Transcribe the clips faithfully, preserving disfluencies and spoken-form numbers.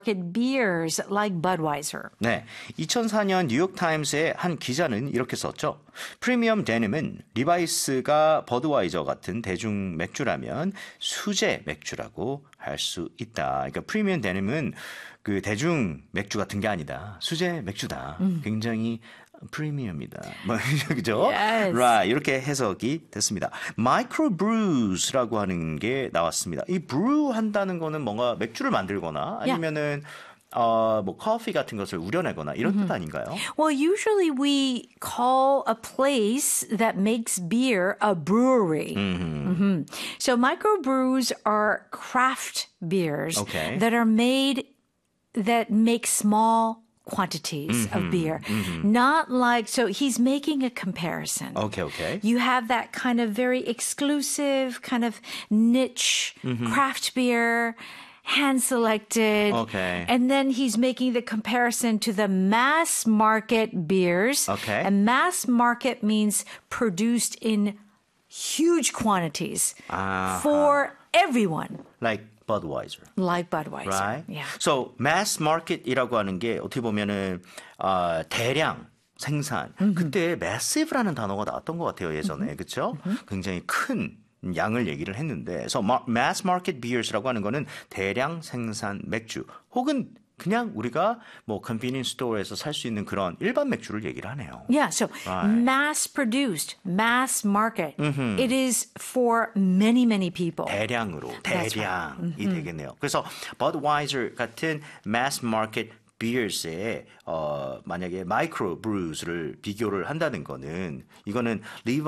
beers like Budweiser. 네, 이천사 년 뉴욕타임스의 한 기자는 이렇게 썼죠. 프리미엄 데님은 리바이스가 버드와이저 같은 대중 맥주라면 수제 맥주라고 할 수 있다. 그러니까 프리미엄 데님은 그 대중 맥주 같은 게 아니다. 수제 맥주다. 음. 굉장히 프리미엄이다. 뭐, 그죠? Yes. Right. 이렇게 해석이 됐습니다. 마이크로브루스라고 하는 게 나왔습니다. 이 브루 한다는 거는 뭔가 맥주를 만들거나 아니면은 어, 뭐 커피 같은 것을 우려내거나 이런 Mm-hmm. 뜻 아닌가요? Well, usually we call a place that makes beer a brewery. Mm-hmm. Mm-hmm. So microbrews are craft beers Okay. that are made that make small quantities mm-hmm. of beer. Mm-hmm. Not like, so he's making a comparison. Okay, okay. You have that kind of very exclusive, kind of niche Mm-hmm. craft beer, hand selected. Okay. And then he's making the comparison to the mass market beers. Okay. And mass market means produced in huge quantities Uh-huh. for everyone. Like Budweiser. Like Budweiser. Right? Yeah. So mass market이라고 하는 게 어떻게 보면은 어, 대량 생산. Mm-hmm. 그때 massive라는 단어가 나왔던 것 같아요, 예전에. 그렇죠? 굉장히 큰 양을 얘기를 했는데, so mass market beers라고 하는 거는 대량 생산 맥주 혹은 그냥 우리가 뭐 convenience store에서 살 수 있는 그런 일반 맥주를 얘기를 하네요. Yeah, so Right. mass produced, mass market. It is for many, many people. 대량으로, That's 대량이 되겠네요. 그래서 Budweiser 같은 mass market beers에 어, 만약에 마이크로 브루스를 비교를 한다는 거는 이거는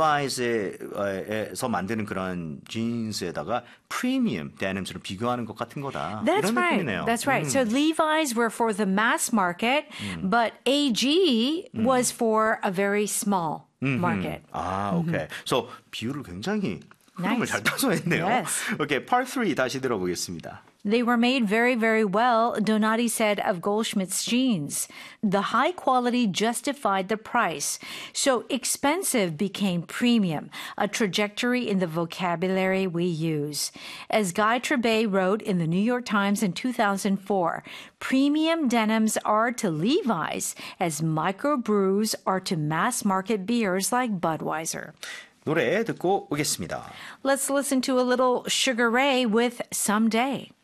리바이스에서 만드는 그런 진스에다가 프리미엄 데님스를 비교하는 것 같은 거다. That's 이런 right. 느낌이네요. That's right. 음. So Levi's were for the mass market, but A G was for a very small market. 아, 오케이. So 비율을 굉장히 흐름을 Nice. 잘 따서 했네요. Yes. 오케이, part three 다시 들어보겠습니다. They were made very, very well, Donati said of Goldschmidt's jeans. The high quality justified the price. So expensive became premium, a trajectory in the vocabulary we use. As Guy Trebay wrote in the New York Times in two thousand four, premium denims are to Levi's as microbrews are to mass market beers like Budweiser. 노래 듣고 오겠습니다. Let's listen to a little Sugar Ray with Someday.